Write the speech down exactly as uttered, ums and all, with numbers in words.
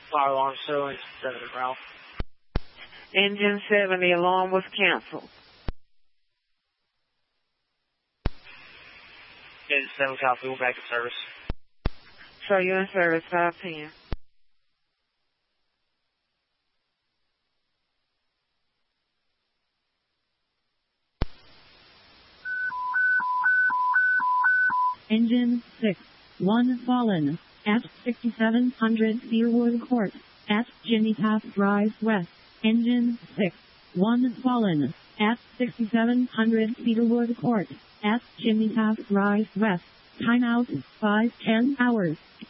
Fire alarm showing seven, Ralph. Engine seven, the alarm was canceled. Engine seven, copy, we're back in service. Show you in service, five ten. Engine six, one fallen, at sixty-seven hundred Cedarwood Court, at Jimmy Pass Drive West. Engine six, one fallen, at sixty-seven hundred Cedarwood Court, at Jimmy Pass Drive West. Timeout, five ten hours.